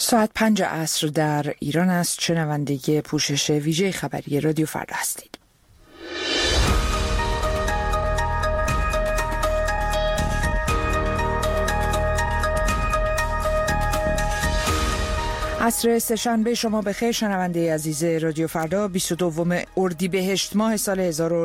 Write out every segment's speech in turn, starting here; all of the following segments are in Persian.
ساعت 5 عصر در ایران است. شنونده پوشش ویژه خبری رادیو فردا هستید. عصر سه‌شنبه شما بخیر شنونده عزیز رادیو فردا. 22 اردیبهشت ماه سال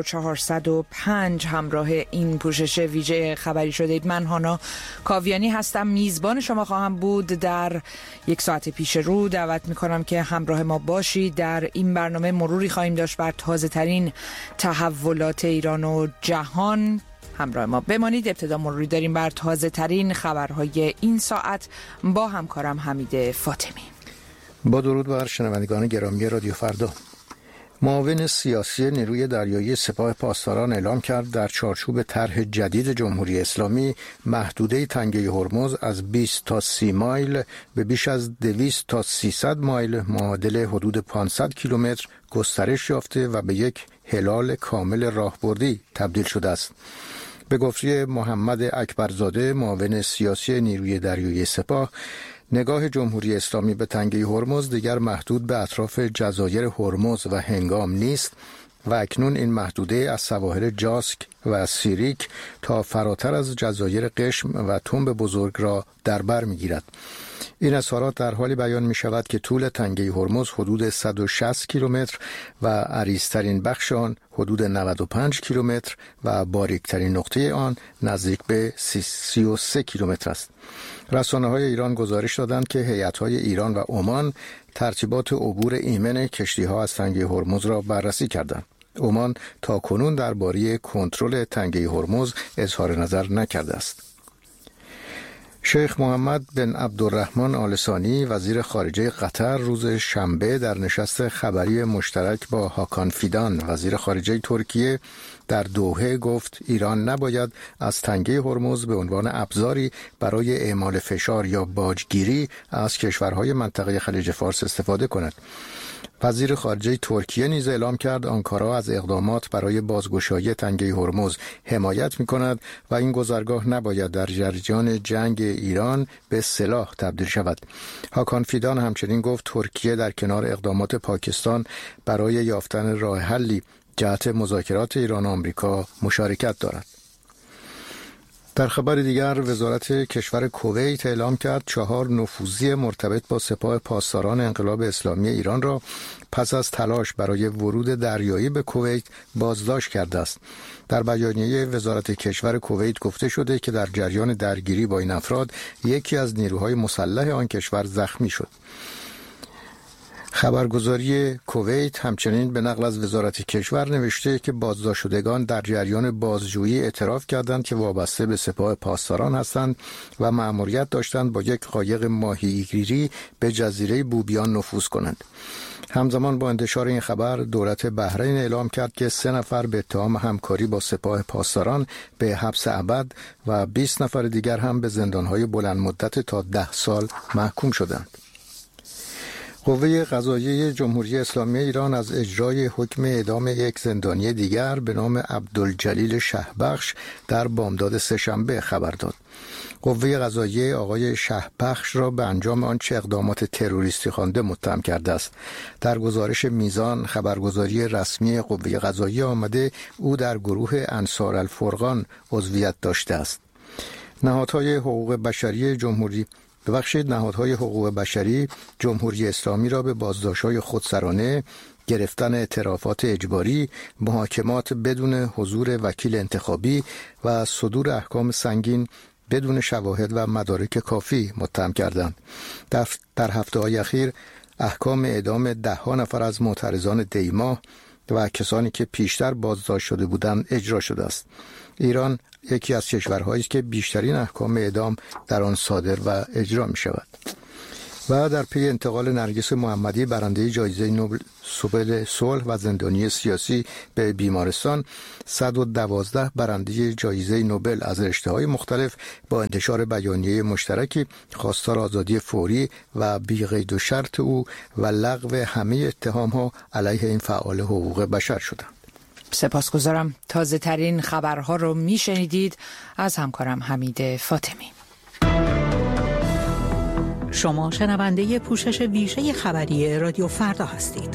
1405 همراه این پوشش ویژه خبری شدید. من هانا کاویانی هستم، میزبان شما خواهم بود. در یک ساعت پیش رو دعوت میکنم که همراه ما باشید. در این برنامه مروری خواهیم داشت بر تازه ترین تحولات ایران و جهان. همراه ما بمانید. ابتدا مروری داریم بر تازه ترین خبرهای این ساعت با همکارم حمید فاطمی. با درود بر شنوندگان گرامی رادیو فردا. معاون سیاسی نیروی دریایی سپاه پاسداران اعلام کرد در چارچوب طرح جدید جمهوری اسلامی محدوده تنگه هرمز از 20 تا 30 مایل به بیش از 200 تا 300 مایل معادل حدود 500 کیلومتر گسترش یافته و به یک هلال کامل راهبردی تبدیل شده است. به گفته محمد اکبرزاده معاون سیاسی نیروی دریایی سپاه، نگاه جمهوری اسلامی به تنگه هرمز دیگر محدود به اطراف جزایر هرمز و هنگام نیست و اکنون این محدوده از سواحل جاسک و سیریک تا فراتر از جزایر قشم و تنب بزرگ را در بر می‌گیرد. این اظهارات در حالی بیان می شود که طول تنگه هرمز حدود 160 کیلومتر و عریض‌ترین بخش آن حدود 95 کیلومتر و باریکترین نقطه آن نزدیک به 33 کیلومتر است. رسانه‌های ایران گزارش دادند که هیئت‌های ایران و عمان ترتیبات عبور ایمن کشتی‌ها از تنگه هرمز را بررسی کردند. عمان تاکنون درباره کنترل تنگه هرمز اظهار نظر نکرده است. شیخ محمد بن عبدالرحمن آل ثانی وزیر خارجه قطر روز شنبه در نشست خبری مشترک با هاکان فیدان وزیر خارجه ترکیه در دوحه گفت ایران نباید از تنگه هرمز به عنوان ابزاری برای اعمال فشار یا باجگیری از کشورهای منطقه خلیج فارس استفاده کند. وزیر خارجه ترکیه نیز اعلام کرد آنکارا از اقدامات برای بازگشایی تنگه هرمز حمایت می‌کند و این گذرگاه نباید در جریان جنگ ایران به سلاح تبدیل شود. هاکان فیدان همچنین گفت ترکیه در کنار اقدامات پاکستان برای یافتن راه حلی جهت مذاکرات ایران و آمریکا مشارکت دارد. در خبر دیگر وزارت کشور کویت اعلام کرد 4 نفوذی مرتبط با سپاه پاسداران انقلاب اسلامی ایران را پس از تلاش برای ورود دریایی به کویت بازداشت کرده است. در بیانیه وزارت کشور کویت گفته شده که در جریان درگیری با این افراد یکی از نیروهای مسلح آن کشور زخمی شد. خبرگزاری کویت همچنین به نقل از وزارت کشور نوشته که بازداشت شدگان در جریان بازجویی اعتراف کردند که وابسته به سپاه پاسداران هستند و مأموریت داشتند با یک قایق ماهیگیری به جزیره بوبیان نفوذ کنند. همزمان با انتشار این خبر دولت بحرین اعلام کرد که 3 نفر به اتهام همکاری با سپاه پاسداران به حبس ابد و 20 نفر دیگر هم به زندان‌های بلند مدت تا 10 سال محکوم شدند. قوه قضاییه جمهوری اسلامی ایران از اجرای حکم اعدام یک زندانی دیگر به نام عبدالجلیل شهبخش در بامداد سه‌شنبه خبر داد. قوه قضاییه آقای شهبخش را به انجام آنچه اقدامات تروریستی خوانده متهم کرده است. در گزارش میزان خبرگزاری رسمی قوه قضاییه آمده او در گروه انصار الفرقان عضویت داشته است. نهادهای حقوق بشری نهادهای حقوق بشری جمهوری اسلامی را به بازداشت‌های خودسرانه، گرفتن اعترافات اجباری، محاکمات بدون حضور وکیل انتخابی و صدور احکام سنگین بدون شواهد و مدارک کافی متهم کردند. در هفته‌های اخیر احکام اعدام 10 نفر از معترضان دیماه و کسانی که پیشتر بازداشت شده بودند اجرا شده است. ایران یکی از کشورهایی است که بیشترین احکام اعدام در آن صادر و اجرا می شود. و در پی انتقال نرگس محمدی برنده جایزه نوبل صلح و زندانی سیاسی به بیمارستان، 112 برنده جایزه نوبل از رشته‌های مختلف با انتشار بیانیه مشترکی خواستار آزادی فوری و بی قید و شرط او و لغو همه اتهام‌ها علیه این فعال حقوق بشر شدند. سپاسگزارم. تازه ترین خبرها رو میشنیدید از همکارم حمید فاطمی. شما شنونده پوشش ویژه خبری رادیو فردا هستید.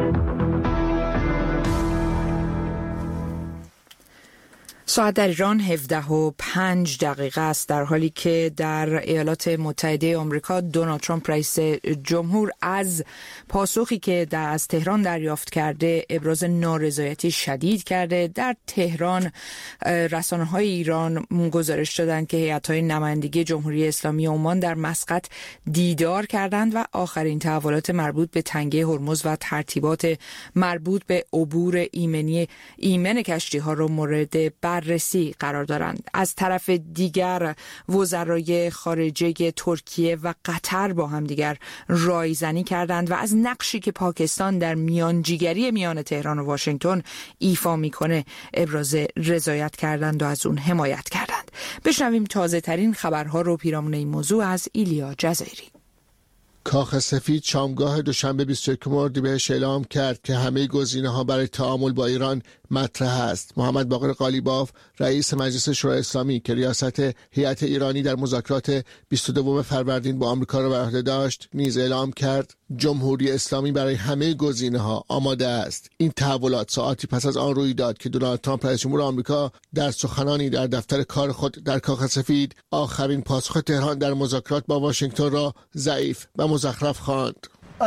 ساعت در ایران 17:05 است، در حالی که در ایالات متحده آمریکا دونالد ترامپ رئیس جمهور از پاسخی که از تهران دریافت کرده ابراز نارضایتی شدید کرده. در تهران رسانه‌های ایران گزارش دادند که هیئت‌های نمایندگی جمهوری اسلامی عمان در مسقط دیدار کردند و آخرین تحولات مربوط به تنگه هرمز و ترتیبات مربوط به عبور ایمن کشتی‌ها را مورد بررسی قرار دارند. از طرف دیگر وزرای خارجه ترکیه و قطر با هم دیگر رایزنی کردند و از نقشی که پاکستان در میانجیگری میان تهران و واشنگتن ایفا میکنه ابراز رضایت کردند و از اون حمایت کردند. بشنویم تازه ترین خبرها رو پیرامون این موضوع از ایلیا جزایری. کاخ سفید شامگاه دوشنبه 21 اردیبهشت اعلام کرد که همه گزینه‌ها برای تعامل با ایران مطرح است. محمد باقر قالیباف رئیس مجلس شورای اسلامی که ریاست هیئت ایرانی در مذاکرات 22 فروردین با آمریکا را بر عهده داشت نیز اعلام کرد جمهوری اسلامی برای همه گزینه‌ها آماده است. این تحولات ساعتی پس از آن روی داد که دونالد ترامپ رئیس جمهور آمریکا در سخنانی در دفتر کار خود در کاخ سفید آخرین پاسخ تهران در مذاکرات با واشنگتن را ضعیف و مزخرف خواند.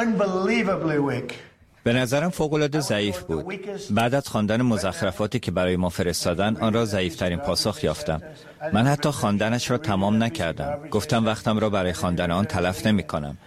به نظرم فوق‌العاده ضعیف بود. بعد از خواندن مزخرفاتی که برای ما فرستادن آن را ضعیف‌ترین پاسخ یافتم. من حتی خواندنش را تمام نکردم. گفتم وقتم را برای خواندن آن تلف نمی‌کنم.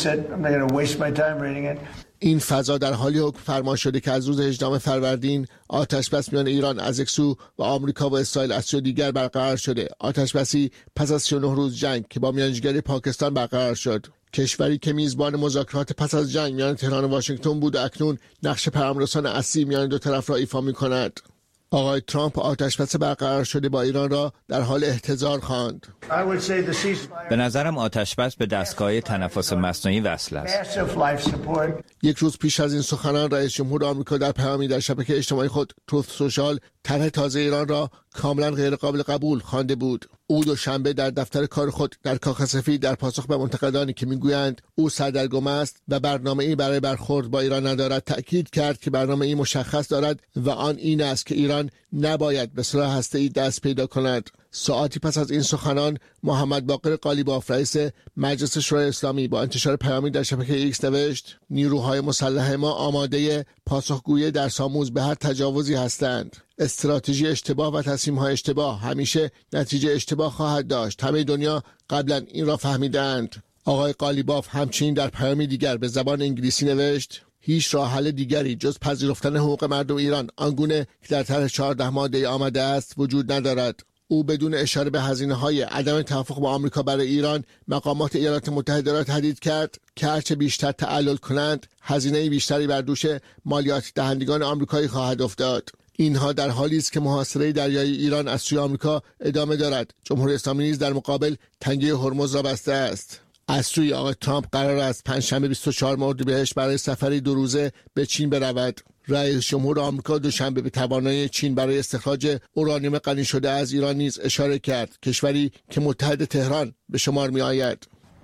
این فضا در حالی حکم فرما شده که از روز 18 فروردین آتشبس میان ایران از یک سو و آمریکا و اسرائیل از سوی دیگر برقرار شده. آتشبسی پس از 39 روز جنگ که با میانجیگری پاکستان برقرار شد. کشوری که میزبان مذاکرات پس از جنگ میان تهران و واشنگتن بود و اکنون نقش پیام‌رسان اصلی میان دو طرف را ایفا می‌کند. آقای ترامپ آتشبس برقرار شده با ایران را در حال احتضار خواند. به نظرم آتشبس به دستگاه تنفس مصنوعی وصل است. یک روز پیش از این سخنان رئیس جمهور آمریکا در پیامی در شبکه اجتماعی خود تروث سوشال طرح تازه ایران را کاملا غیر قابل قبول خوانده بود. او دوشنبه در دفتر کار خود در کاخ سفید در پاسخ به منتقدانی که میگویند او سردرگم است و برنامه‌ای برای برخورد با ایران ندارد تأکید کرد که برنامه‌ای مشخص دارد و آن این است که ایران نباید به سلاح هسته‌ای دست پیدا کند. ساعتی پس از این سخنان محمد باقر قالیباف رئیس مجلس شورای اسلامی با انتشار پیامی در شبکه ایکس نوشت نیروهای مسلح ما آماده پاسخگویی درس‌آموز به هر تجاوزی هستند. استراتژی اشتباه و تصمیم‌های اشتباه همیشه نتیجه اشتباه خواهد داشت. همه دنیا قبلا این را فهمیدند. آقای قالیباف همچنین در پیامی دیگر به زبان انگلیسی نوشت هیچ راه حل دیگری جز پذیرفتن حقوق مردم ایران آنگونه که در طرح 14 ماده آمده است وجود ندارد. او بدون اشاره به هزینه‌های عدم توافق با آمریکا برای ایران مقامات ایالات متحده را تهدید کرد که هرچه بیشتر تعلل کنند هزینه بیشتری بر دوش مالیات دهندگان آمریکایی خواهد افتاد. اینها در حالی است که محاصره دریایی ایران از سوی آمریکا ادامه دارد. جمهوری اسلامی نیز در مقابل تنگه هرمز را بسته است. از سوی آقای ترامپ قرار است پنجشنبه 24 اردیبهشت برای سفری 2 روزه به چین برود. رئیس جمهور آمریکا دوشنبه به توانایی چین برای استخراج اورانیوم غنی شده از ایران نیز اشاره کرد، کشوری که متحد تهران به شمار می آید.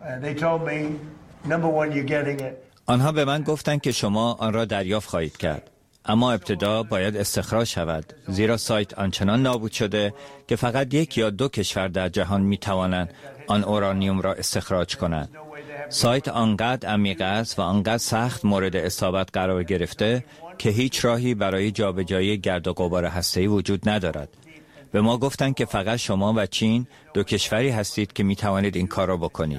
آنها به من گفتند که شما آن را دریافت خواهید کرد، اما ابتدا باید استخراج شود، زیرا سایت آنچنان نابود شده که فقط 1 یا 2 کشور در جهان می توانند آن اورانیوم را استخراج کنند. سایت آنقدر عمیق است و آنقدر سخت مورد اصابت قرار گرفته که هیچ راهی برای جابجایی گرد و غبار هسته‌ای وجود ندارد. به ما گفتند که فقط شما و چین 2 کشوری هستید که می توانید این کار را بکنید.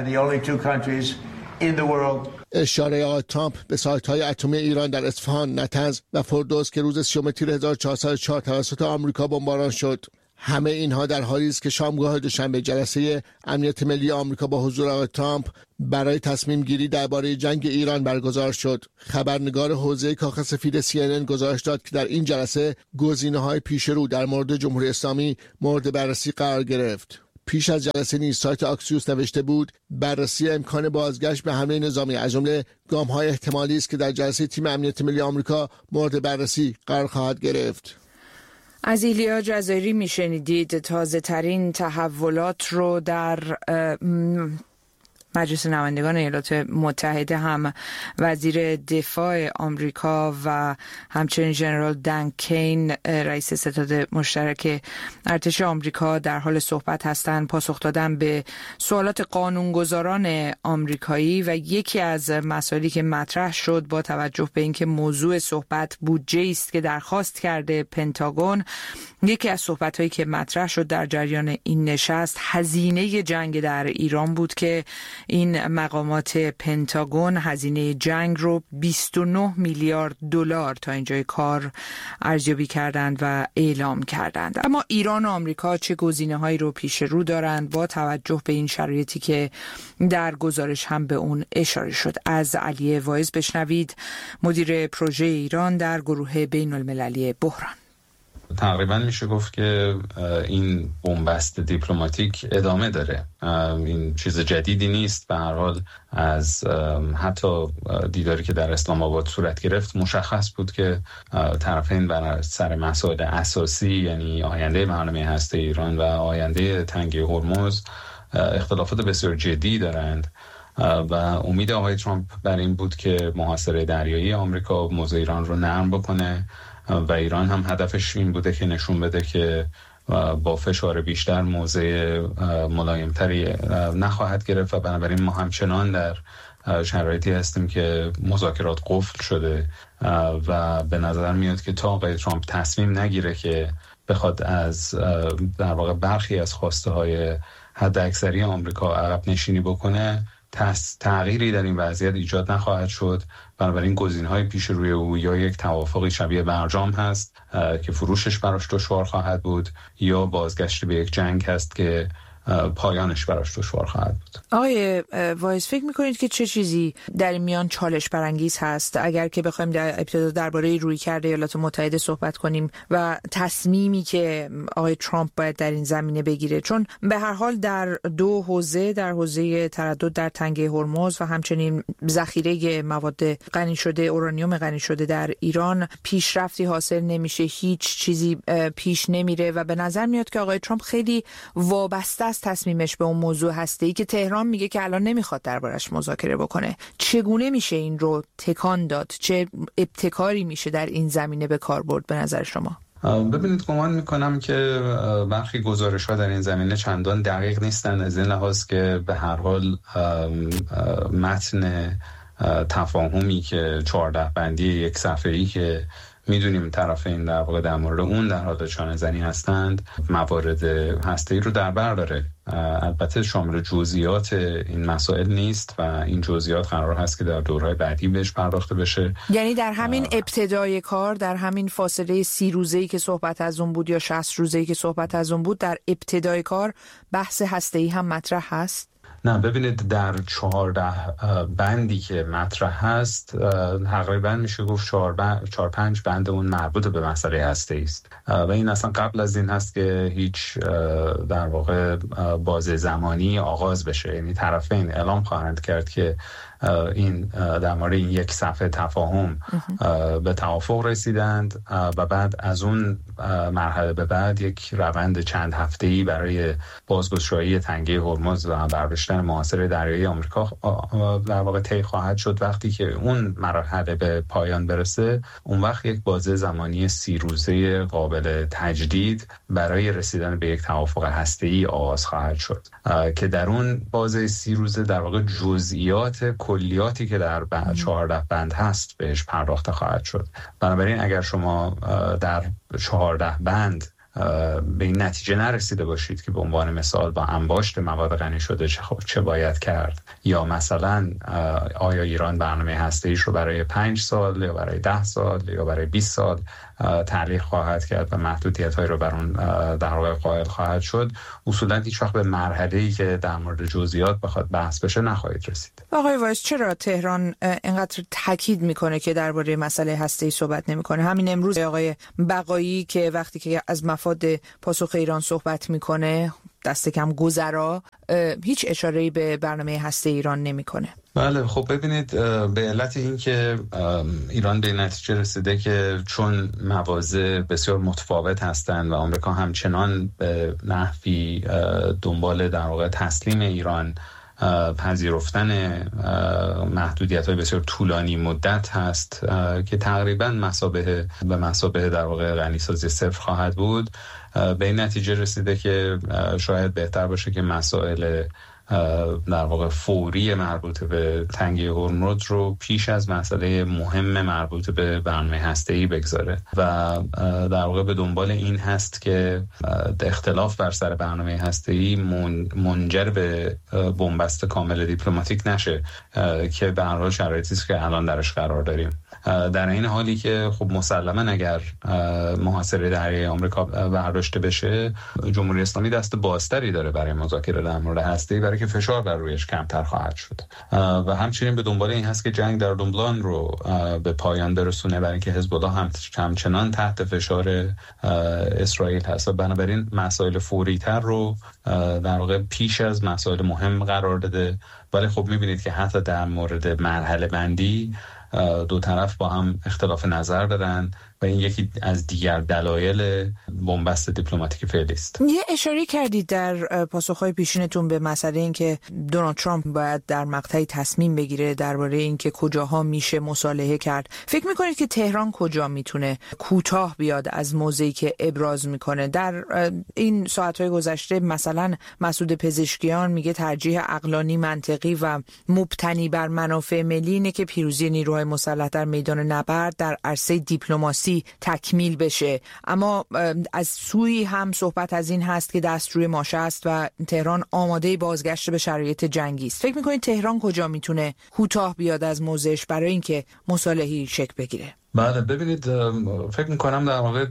اشاره آقای ترامپ به سایت‌های اتمی ایران در اصفهان، نطنز و فردوس که روز 30 تیر 1404 توسط آمریکا بمباران شد. همه اینها در حالی است که شامگاه دوشنبه جلسه امنیت ملی آمریکا با حضور آقای ترامپ برای تصمیم گیری درباره جنگ ایران برگزار شد. خبرنگار حوزه کاخ سفید CNN گزارش داد که در این جلسه گزینه‌های پیش رو در مورد جمهوری اسلامی مورد بررسی قرار گرفت. پیش از جلسه نیز سایت آکسیوس نوشته بود بررسی امکان بازگشت به حمله نظامی از جمله گام‌های احتمالی است که در جلسه تیم امنیت ملی آمریکا مورد بررسی قرار خواهد گرفت. از ایلیا جزایری میشنیدید تازه ترین تحولات رو در مجلس نمایندگان ایالات متحده هم وزیر دفاع آمریکا و همچنین ژنرال دن کین رئیس ستاد مشترک ارتش آمریکا در حال صحبت هستند، پاسخ دادن به سوالات قانونگذاران آمریکایی و یکی از مسائلی که مطرح شد با توجه به اینکه موضوع صحبت بودجه است که درخواست کرده پنتاگون، یکی از صحبت‌هایی که مطرح شد در جریان این نشست هزینه جنگ در ایران بود که این مقامات پنتاگون هزینه جنگ رو 29 میلیارد دلار تا اینجای کار ارزیابی کردند و اعلام کردند. اما ایران و آمریکا چه گزینه‌هایی رو پیش رو دارند با توجه به این شرایطی که در گزارش هم به اون اشاره شد؟ از علی واعظ بشنوید، مدیر پروژه ایران در گروه بین المللی بحران. تقریبا میشه گفت که این بنبست دیپلماتیک ادامه داره. این چیز جدیدی نیست. به هر حال از حتی دیداری که در اسلام آباد صورت گرفت مشخص بود که طرفین بر سر مسائل اساسی، یعنی آینده برنامه هسته ایران و آینده تنگه هرمز، اختلافات بسیار جدی دارند و امید آقای ترامپ بر این بود که محاصره دریایی آمریکا موضوع ایران رو نرم بکنه و ایران هم هدفش این بوده که نشون بده که با فشار بیشتر موضع ملایمتری نخواهد گرفت و بنابراین ما همچنان در شرایطی هستیم که مذاکرات قفل شده و به نظر میاد که تا آقای ترامپ تصمیم نگیره که بخواد از در واقع برخی از خواسته های حد اکثری آمریکا عقب نشینی بکنه، تغییری در این وضعیت ایجاد نخواهد شد. بنابراین گزینه‌های پیش روی او یا یک توافقی شبیه برجام هست که فروشش براش دشوار خواهد بود، یا بازگشت به یک جنگ هست که پایانش براش دشوار خواهد بود. آقای واعظ، فکر میکنید که چه چیزی در این میان چالش برانگیز هست؟ اگر که بخوایم در ابتدا درباره رویکرد ایالات متحده صحبت کنیم و تصمیمی که آقای ترامپ باید در این زمینه بگیره، چون به هر حال در دو حوزه، در حوزه تردد در تنگه هرمز و همچنین ذخیره مواد غنی شده، اورانیوم غنی شده در ایران، پیشرفتی حاصل نمیشه، هیچ چیزی پیش نمیره و به نظر میاد که آقای ترامپ خیلی وابسته تصمیمش به اون موضوع هسته‌ای که تهران میگه که الان نمیخواد دربارش مذاکره بکنه. چگونه میشه این رو تکان داد؟ چه ابتکاری میشه در این زمینه به کار برد به نظر شما؟ ببینید، گمان میکنم که برخی گزارش‌ها در این زمینه چندان دقیق نیستن، از این لحاظ که به هر حال متن تفاهمی که 14 بندی یک صفحه‌ای که میدونیم طرفین در واقع در مورد اون در حال چانه‌زنی هستند، موارد هسته‌ای رو در بر داره. البته شامل جزئیات این مسائل نیست و این جزئیات قرار هست که در دورهای بعدی بهش پرداخته بشه. یعنی در همین ابتدای کار، در همین فاصله 30 روزه‌ای که صحبت از اون بود یا 60 روزه‌ای که صحبت از اون بود، در ابتدای کار بحث هسته‌ای هم مطرح هست؟ نه، ببینید، در 14 بندی که مطرح هست تقریبا میشه گفت 4-5 بند اون مربوط به مسئله هسته‌ای است و این اصلا قبل از این هست که هیچ در واقع بازه زمانی آغاز بشه. یعنی طرفین اعلام خواهند کرد که این در مورد این یک صفحه تفاهم به توافق رسیدند و بعد از اون مرحله به بعد یک روند چند هفته‌ای برای بازگشایی تنگه هرمز و برداشتن محاصره دریایی آمریکا در واقع طی خواهد شد. وقتی که اون مرحله به پایان برسه، اون وقت یک بازه زمانی 30 روزه قابل تجدید برای رسیدن به یک توافق هسته‌ای آغاز خواهد شد که در اون بازه 30 روزه در واقع جزئیات کلیاتی که در 14 بند هست بهش پرداخته خواهد شد. بنابراین اگر شما در 14 بند به این نتیجه نرسیده باشید که به عنوان مثال با انباشت مواد غنی شده چه باید کرد، یا مثلا آیا ایران برنامه هسته‌ایش رو برای 5 سال یا برای 10 سال یا برای 20 سال تعلیق خواهد کرد و محدودیت‌هایی رو بر اون در واقع قائل خواهد شد، اصولاً هیچ وقت به مرحله‌ای که در مورد جزئیات بخواد بحث بشه نخواهید رسید. آقای واعظ، چرا تهران اینقدر تاکید میکنه که درباره مسئله هسته‌ای صحبت نمیکنه؟ همین امروز آقای بقایی که وقتی که از مفاد پاسخ ایران صحبت میکنه، دست کم گذرا، هیچ اشاره‌ای به برنامه هسته ایران نمیکنه. بله، خب ببینید، به علت این که ایران به نتیجه رسیده که چون مواضع بسیار متفاوت هستند و آمریکا همچنان به نحوی دنبال در واقع تسلیم ایران پذیرفتن محدودیت‌های بسیار طولانی مدت هست که تقریباً به مثابه در واقع غنیسازی صفر خواهد بود، به این نتیجه رسیده که شاید بهتر باشه که مسائل در واقع فوری مربوط به تنگی هرمز رو پیش از مسئله مهم مربوط به برنامه هسته‌ای بگذاره و در واقع به دنبال این هست که اختلاف بر سر برنامه هسته‌ای منجر به بنبست کامل دیپلماتیک نشه که به هر حال شرایطی است که الان درش قرار داریم. در این حالی که خب مسلماً اگر محاصره دریای آمریکا برداشته بشه، جمهوری اسلامی دست بازتری داره برای مذاکره در مورد هسته‌ای، برای که فشار بر رویش کمتر خواهد شد و همچنین به دنبال این هست که جنگ در لبنان رو به پایان برسونه، برای اینکه حزب الله همچنان تحت فشار اسرائیل هست و بنابراین مسائل فوری‌تر رو در واقع پیش از مسائل مهم قرار داده. ولی خب می‌بینید که حتی در مورد مرحله بندی دو طرف با هم اختلاف نظر دارن و این یکی از دیگر دلایل بنبست دیپلماتیک فعلی است. یه اشاره کردید در پاسخ‌های پیشینتون به مسئله این که دونالد ترامپ باید در مقطعی تصمیم بگیره درباره این که کجاها میشه مصالحه کرد. فکر میکنید که تهران کجا میتونه کوتاه بیاد از موضعی که ابراز میکنه؟ در این ساعت‌های گذشته مثلا مسعود پزشکیان میگه ترجیح عقلانی، منطقی و مبتنی بر منافع ملی اینه که پیروزی نیروهای مسلح در میدان نبرد در عرصه دیپلماسی تکمیل بشه، اما از سوی هم صحبت از این هست که دست روی ماشه است و تهران آماده بازگشت به شرایط جنگی است. فکر می‌کنید تهران کجا میتونه کوتاه بیاد از موضعش برای اینکه مصالحه‌ای شکل بگیره؟ بله، ببینید فکر می‌کنم در واقع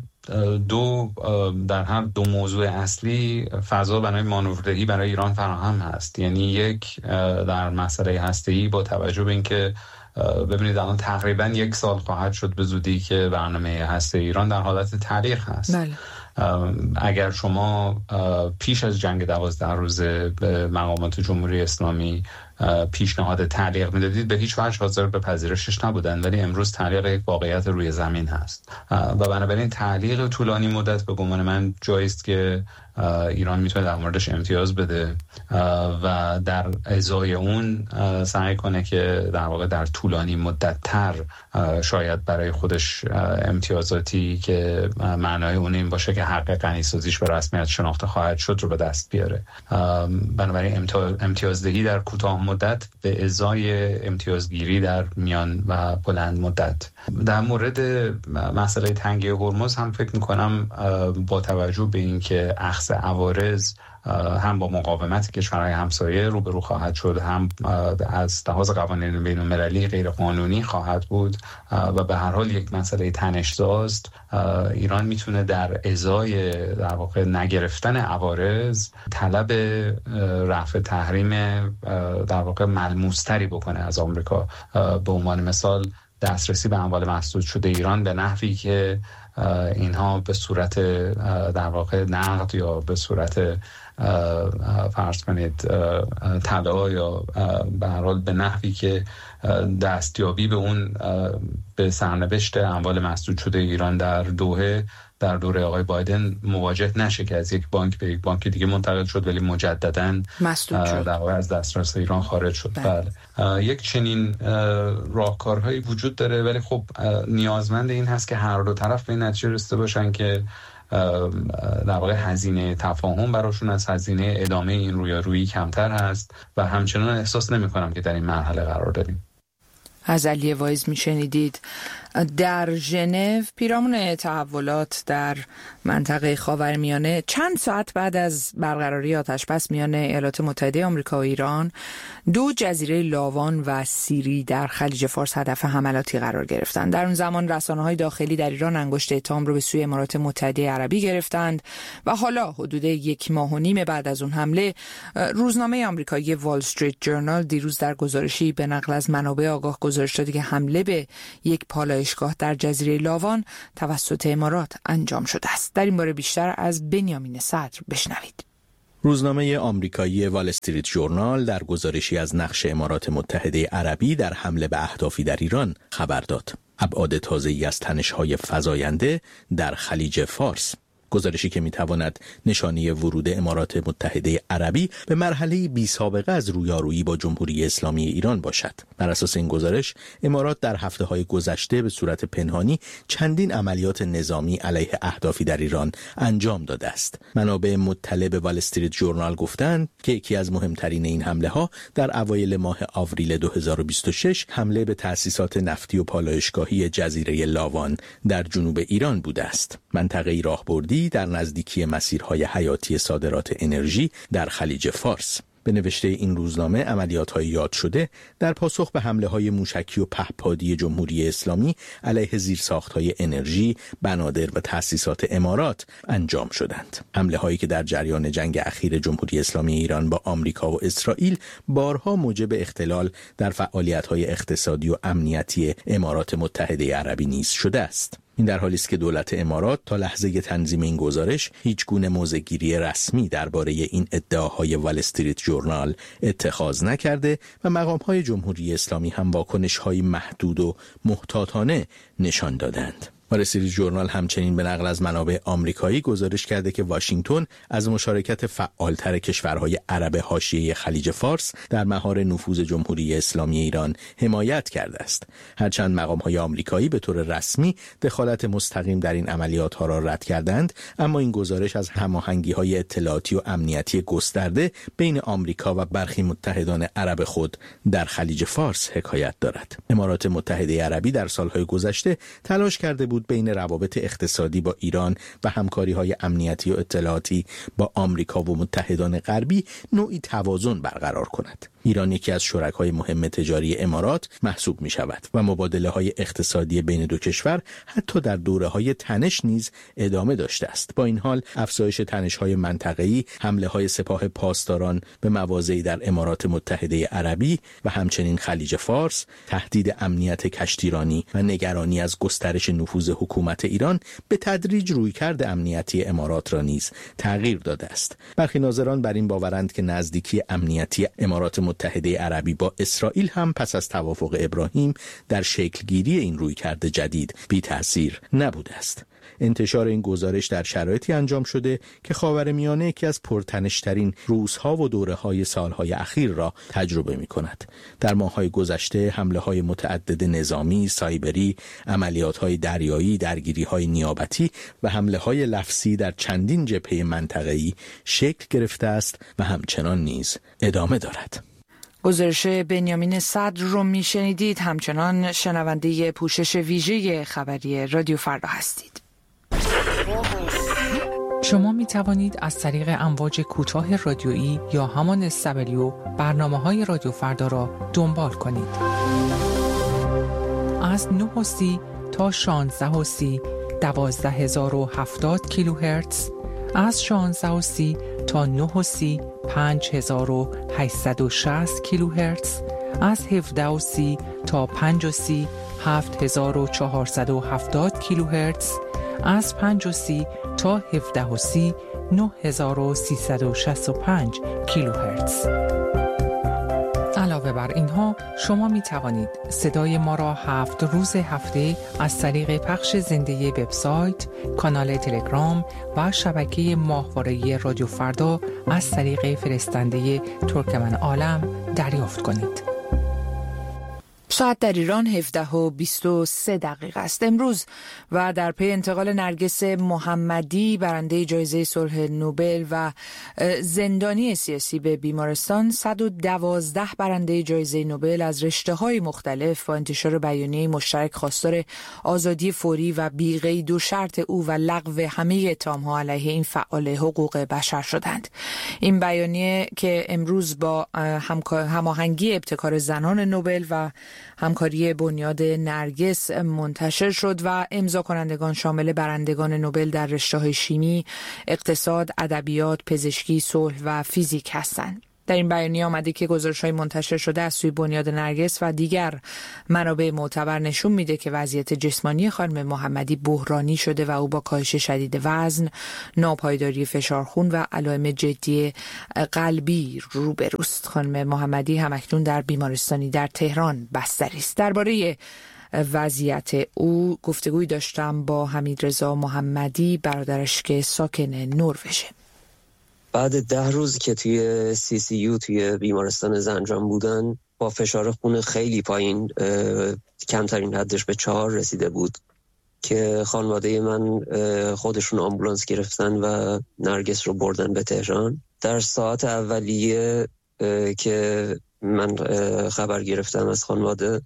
در هر دو موضوع اصلی فضا برای مانوردهی برای ایران فراهم هست. یعنی یک در مسئله هسته‌ای با توجه به اینکه ببینید الان تقریبا 1 سال خواهد شد به زودی که برنامه هسته ایران در حالت تعلیق هست. بله. اگر شما پیش از جنگ 12 روزه به مقامات جمهوری اسلامی پیشنهاد تعلیق میدادید، به هیچ وجه حاضر به پذیرشش نبودن، ولی امروز تعلیق یک واقعیت روی زمین هست و بنابراین تعلیق طولانی مدت به گمان من جایی است که ایران میتونه در موردش امتیاز بده و در ازای اون سعی کنه که در واقع در طولانی مدت تر شاید برای خودش امتیازاتی که معنای اون این باشه که حق غنی‌سازیش به رسمیت شناخته خواهد شد رو به دست بیاره. بنابراین امتیازدهی در کوتاه مدت به ازای امتیازگیری در میان و بلند مدت. در مورد مسئله تنگی هرمز هم فکر میکنم با توجه به اینکه اخذ عوارض هم با مقاومت کشورهای همسایه روبرو خواهد شد، هم از لحاظ قوانین بین‌المللی غیر قانونی خواهد بود و به هر حال یک مسئله تنش‌زاست، ایران میتونه در ازای در واقع نگرفتن عوارض طلب رفع تحریم در واقع ملموس‌تری بکنه از آمریکا. به عنوان مثال دسترسی به اموال مسدود شده ایران به نحوی که اینها به صورت در واقع نقد یا به صورت فرض کنید طلا یا به هر حال به نحوی که دستیابی به اون به سرنوشت اموال مسدود شده ایران در دوحه در دوره آقای بایدن مواجه نشه که از یک بانک به یک بانک دیگه منتقل شد ولی مجدداً مسدود شد، در واقع از دسترس ایران خارج شد. بله. یک چنین راهکارهایی وجود داره، ولی خب نیازمند این هست که هر دو طرف به این نتیجه رسیده باشن که در واقع هزینه تفاهم براشون از هزینه ادامه این رویارویی کمتر هست و همچنان احساس نمی‌کنم که در این مرحله قرار داریم. از علیه وایز میشنیدید. در ژنو پیرامون تحولات در منطقه خاورمیانه چند ساعت بعد از برقراری آتشبس میان ایالات متحده آمریکا و ایران، 2 جزیره لاوان و سیری در خلیج فارس هدف حملاتی قرار گرفتند. در اون زمان رسانه‌های داخلی در ایران انگشت اتهام رو به سوی امارات متحده عربی گرفتند و حالا حدود 1.5 ماه بعد از اون حمله، روزنامه آمریکایی وال استریت جورنال دیروز در گزارشی به نقل از منابع آگاه گزارش داده که حمله به یک پالایشگاه در جزیره لاوان توسط امارات انجام شده است. در این باره بیشتر از بنیامین صدر بشنوید. روزنامه آمریکایی وال استریت جورنال در گزارشی از نقش امارات متحده عربی در حمله به اهدافی در ایران خبر داد. ابعاد تازه‌ای از تنش‌های فزاینده در خلیج فارس. گزارشی که میتواند نشانه ورود امارات متحده عربی به مرحله بی سابقه از رویارویی با جمهوری اسلامی ایران باشد. بر اساس این گزارش، امارات در هفته‌های گذشته به صورت پنهانی چندین عملیات نظامی علیه اهدافی در ایران انجام داده است. منابع مطلع به وال استریت ژورنال گفتند که یکی از مهمترین این حمله‌ها در اوایل ماه آوریل 2026 حمله به تأسیسات نفتی و پالایشگاهی جزیره لاوان در جنوب ایران بوده است. منطقه راهبردی در نزدیکی مسیرهای حیاتی صادرات انرژی در خلیج فارس. به نوشته این روزنامه، عملیات‌های یاد شده در پاسخ به حمله‌های موشکی و پهپادی جمهوری اسلامی علیه زیرساخت‌های انرژی، بنادر و تأسیسات امارات انجام شدند. حمله‌هایی که در جریان جنگ اخیر جمهوری اسلامی ایران با آمریکا و اسرائیل بارها موجب اختلال در فعالیت‌های اقتصادی و امنیتی امارات متحده عربی نیز شده است. این در حالی است که دولت امارات تا لحظه تنظیم این گزارش هیچ گونه موضع‌گیری رسمی درباره این ادعاهای وال استریت ژورنال اتخاذ نکرده و مقام‌های جمهوری اسلامی هم واکنش‌های محدود و محتاطانه نشان دادند. وال استریت ژورنال همچنین به نقل از منابع آمریکایی گزارش کرده که واشنگتن از مشارکت فعالتر کشورهای عرب حاشیه خلیج فارس در مهار نفوذ جمهوری اسلامی ایران حمایت کرده است. هرچند مقام‌های آمریکایی به طور رسمی دخالت مستقیم در این عملیات‌ها را رد کردند، اما این گزارش از هماهنگی‌های اطلاعاتی و امنیتی گسترده بین آمریکا و برخی متحدان عرب خود در خلیج فارس حکایت دارد. امارات متحده عربی در سال‌های گذشته تلاش کرده بود بین روابط اقتصادی با ایران و همکاری‌های امنیتی و اطلاعاتی با آمریکا و متحدان غربی نوعی توازن برقرار کند. ایران یکی از شرکای مهم تجاری امارات محسوب می شود و مبادله‌های اقتصادی بین دو کشور حتی در دوره‌های تنش نیز ادامه داشته است. با این حال افزایش تنش‌های منطقه‌ای، حمله‌های سپاه پاسداران به مواضعی در امارات متحده عربی و همچنین خلیج فارس، تهدید امنیت کشتیرانی و نگرانی از گسترش نفوذ حکومت ایران به تدریج رویکرد امنیتی امارات را نیز تغییر داده است. برخی ناظران بر این باورند که نزدیکی امنیتی امارات متحده عربی با اسرائیل هم پس از توافق ابراهیم در شکلگیری این رویکرد جدید بی تأثیر نبوده است. انتشار این گزارش در شرایطی انجام شده که خاورمیانه یکی از پرتنش‌ترین روزها و دوره‌های سالهای اخیر را تجربه می‌کند. در ماه‌های گذشته حمله‌های متعدد نظامی، سایبری، عملیات‌های دریایی، درگیری‌های نیابتی و حمله‌های لفظی در چندین جبهه منطقه‌ای شکل گرفته است و همچنان نیز ادامه دارد. گزارش بنیامین صدر رو میشنیدید. همچنان شنونده پوشش ویژه خبری رادیو فردا هستید. شما می توانید از طریق امواج کوتاه رادیویی یا همان SW برنامه‌های رادیو فردا را دنبال کنید. از 9:30 تا 16:30 12070 کیلوهرتز، از 16:30 تا 9:30 5860 کیلوهرتز، از 17:30 تا 5:30 7470 کیلوهرتز، از 5:30 تا 17:30 9365 کیلوهرتز. علاوه بر اینها شما می توانید صدای ما را 7 روز هفته از طریق پخش زنده وبسایت، کانال تلگرام و شبکه ماهواره‌ای رادیو فردا از طریق فرستنده ترکمن عالم دریافت کنید. ساعت در ایران 17:23 است امروز و در پی انتقال نرگس محمدی برنده جایزه صلح نوبل و زندانی سیاسی به بیمارستان، 112 برنده جایزه نوبل از رشته‌های مختلف با انتشار بیانیه مشترک خواستار آزادی فوری و بی‌قید و شرط او و لغو همه اتهام‌ها علیه این فعال حقوق بشر شدند. این بیانیه که امروز با هماهنگی ابتکار زنان نوبل و همکاری بنیاد نرگس منتشر شد و امضا کنندگان شامل برندگان نوبل در رشته‌های شیمی، اقتصاد، ادبیات، پزشکی، صلح و فیزیک هستند. در این بیانیه آمده که گزارش‌های منتشر شده از سوی بنیاد نرگس و دیگر منابع معتبر نشون میده که وضعیت جسمانی خانم محمدی بحرانی شده و او با کاهش شدید وزن، ناپایداری فشار خون و علائم جدی قلبی روبروست. خانم محمدی همکنون در بیمارستانی در تهران بستری است. درباره وضعیت او گفتگوی داشتم با حمیدرضا محمدی، برادرش که ساکن نروژه. بعد 10 روز که توی CCU توی بیمارستان زنجان بودن، با فشار خون خیلی پایین، کمترین حدش به 4 رسیده بود، که خانواده من خودشون آمبولانس گرفتن و نرگس رو بردن به تهران. در ساعت اولیه که من خبر گرفتم از خانواده،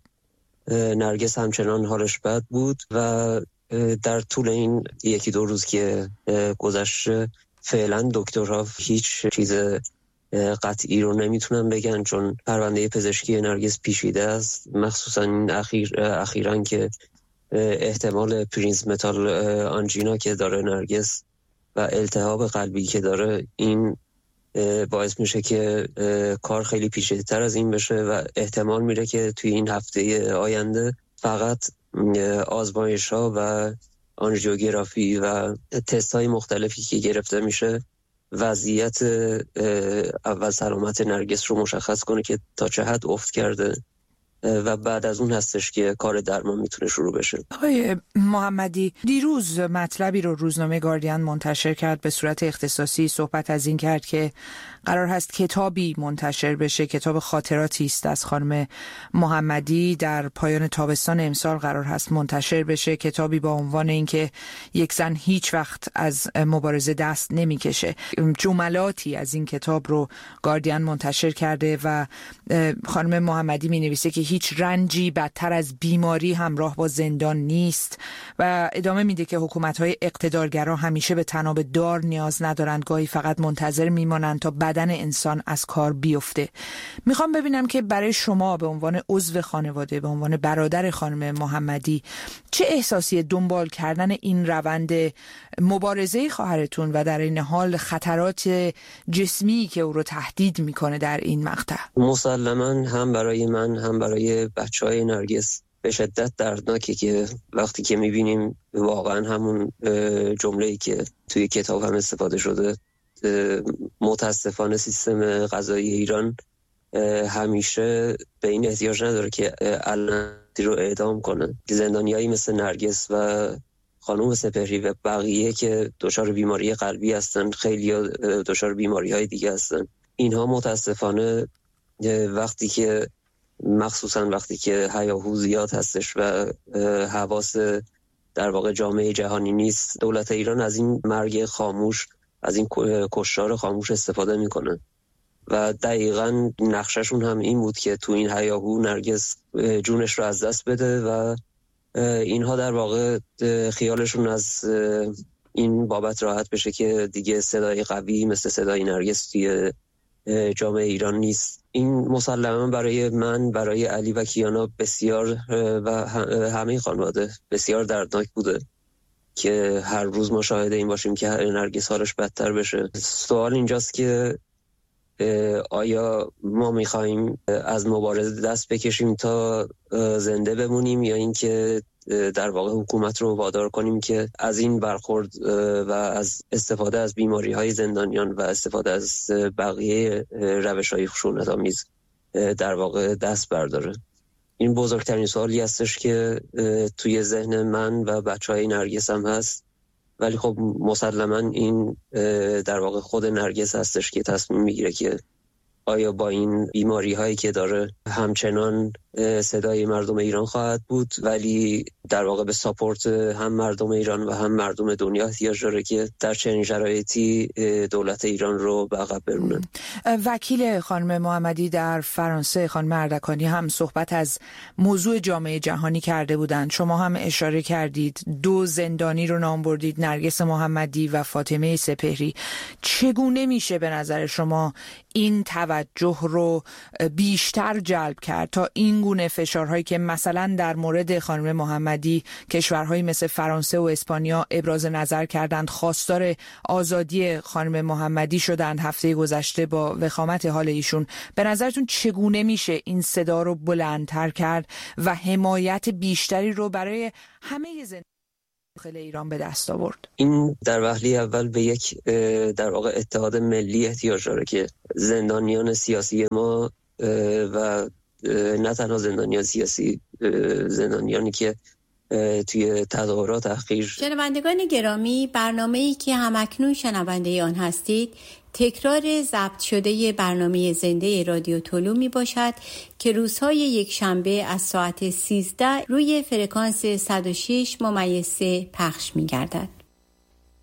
نرگس همچنان حالش بد بود و در طول این 1-2 روز که گذشته فعلا دکترها هیچ چیز قطعی رو نمیتونن بگن، چون پرونده پزشکی نرگس پیچیده است، مخصوصا این اخیراً که احتمال پرینس متال آنژینا که داره نرگس و التهاب قلبی که داره، این باعث میشه که کار خیلی پیچیده‌تر از این بشه و احتمال میره که توی این هفته آینده فقط آزمایش‌ها و آنژیوگرافی و تست‌های مختلفی که گرفته میشه وضعیت اول سلامت نرگس رو مشخص کنه که تا چه حد افت کرده و بعد از اون هستش که کار درمان میتونه شروع بشه. آقای محمدی، دیروز مطلبی رو روزنامه گاردین منتشر کرد به صورت اختصاصی، صحبت از این کرد که قرار هست کتابی منتشر بشه، کتاب خاطراتی است از خانم محمدی، در پایان تابستان امسال قرار هست منتشر بشه، کتابی با عنوان اینکه یک زن هیچ وقت از مبارزه دست نمیکشه. جملاتی از این کتاب رو گاردین منتشر کرده و خانم محمدی مینویسه که هیچ رنجی بدتر از بیماری همراه با زندان نیست و ادامه میده که حکومت‌های اقتدارگرا همیشه به تناب دار نیاز ندارند، گاهی فقط منتظر میمانند تا بدن انسان از کار بیفته. میخوام ببینم که برای شما به عنوان عضو خانواده، به عنوان برادر خانم محمدی، چه احساسی دنبال کردن این روند مبارزه خواهرتون و در این حال خطرات جسمی که او رو تهدید میکنه در این مقطع؟ مسلماً هم برای من هم برای بچهای نرگس به شدت دردناکه که وقتی که میبینیم واقعا همون جمله‌ای که توی کتاب هم استفاده شده، متاسفانه سیستم قضایی ایران همیشه به این احتیاج نداره که علنی رو اعدام کنه. زندانیایی مثل نرگس و خانم سپهری و بقیه که دچار بیماری قلبی هستن، خیلی دچار بیماری‌های دیگه هستن، اینها متاسفانه مخصوصا وقتی که هیاهو زیاد هستش و حواس در واقع جامعه جهانی نیست، دولت ایران از این مرگ خاموش، از این کشتار خاموش استفاده میکنه و دقیقاً نقششون هم این بود که تو این هیاهو نرگس جونش رو از دست بده و اینها در واقع خیالشون از این بابت راحت بشه که دیگه صدای قوی مثل صدای نرگس توی جامعه ایران نیست. این مسلماً برای من، برای علی و کیانا بسیار و همه خانواده بسیار دردناک بوده که هر روز مشاهده این باشیم که نرگس حالش بدتر بشه. سوال اینجاست که آیا ما میخوایم از مبارزه دست بکشیم تا زنده بمونیم یا اینکه در واقع حکومت رو وادار کنیم که از این برخورد و از استفاده از بیماری‌های زندانیان و استفاده از بقیه روش‌های خشونت‌آمیز در واقع دست برداره. این بزرگترین سوالی هستش که توی ذهن من و بچه‌های نرگس هم هست، ولی خب مسلماً این در واقع خود نرگس هستش که تصمیم میگیره که آیا با این بیماری هایی که داره همچنان صدای مردم ایران خواهد بود، ولی در واقع به ساپورت هم مردم ایران و هم مردم دنیا احتیاج داره که در چنین شرایطی دولت ایران رو به عقب برونه. وکیل خانم محمدی در فرانسه، خانم اردکانی، هم صحبت از موضوع جامعه جهانی کرده بودند. شما هم اشاره کردید 2 زندانی رو نام بردید، نرگس محمدی و فاطمه سپهری. چگونه میشه به نظر شما این توجه رو بیشتر جلب کرد تا این گونه فشارهایی که مثلا در مورد خانم محمدی کشورهایی مثل فرانسه و اسپانیا ابراز نظر کردند، خواستار آزادی خانم محمدی شدند هفته گذشته با وخامت حال ایشون؟ به نظرتون چگونه میشه این صدا رو بلندتر کرد و حمایت بیشتری رو برای همه زندگی داخل ایران به دست آورد؟ این در وهله اول به یک در واقع اتحاد ملی احتیاج داره که زندانیان سیاسی ما و نه تنها زندانیان سیاسی، زندانیانی که توی تظاهرات تحقیر. شنوندگان گرامی، برنامه‌ای که همکنون شنونده آن هستید تکرار ضبط شده برنامه زنده رادیو طلوع می باشد که روزهای یک شنبه از ساعت 13 روی فرکانس 106.3 پخش می گردد.